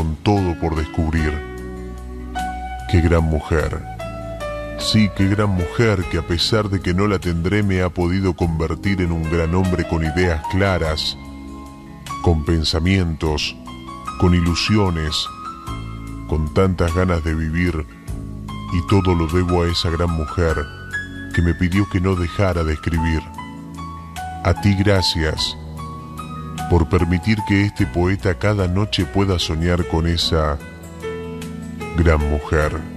con todo por descubrir. Qué gran mujer. Sí, qué gran mujer que a pesar de que no la tendré me ha podido convertir en un gran hombre con ideas claras, con pensamientos, con ilusiones, con tantas ganas de vivir, y todo lo debo a esa gran mujer que me pidió que no dejara de escribir. A ti gracias por permitir que este poeta cada noche pueda soñar con esa gran mujer.